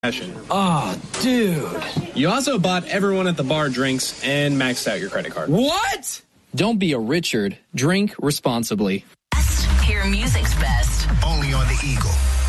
Oh, dude. You also bought everyone at the bar drinks and maxed out your credit card. What? Don't be a Richard. Drink responsibly. Hear music's best. Only on the Eagle.